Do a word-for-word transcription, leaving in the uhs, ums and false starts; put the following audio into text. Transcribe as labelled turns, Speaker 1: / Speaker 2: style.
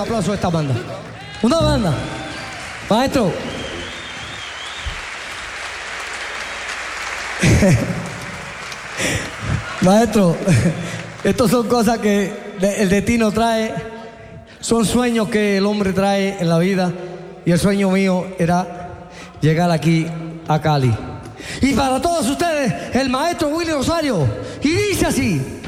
Speaker 1: aplauso a esta banda. Una banda. Maestro. Maestro, estas son cosas que el destino trae, son sueños que el hombre trae en la vida, y el sueño mío era llegar aquí a Cali. Y para todos ustedes, el maestro Willy Rosario, y dice así.